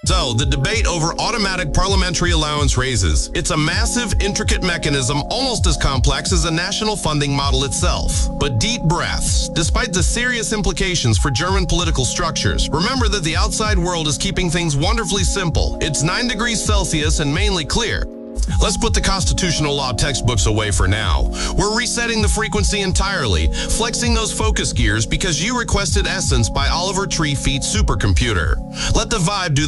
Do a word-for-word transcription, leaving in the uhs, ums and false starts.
So, the debate over automatic parliamentary allowance raises. It's a massive, intricate mechanism almost as complex as a national funding model itself. But deep breaths. Despite the serious implications for German political structures, remember that the outside world is keeping things wonderfully simple. It's nine degrees Celsius and mainly clear. Let's put the constitutional law textbooks away for now. We're resetting the frequency entirely, flexing those focus gears because you requested Essence by Oliver Tree Feet Supercomputer. Let the vibe do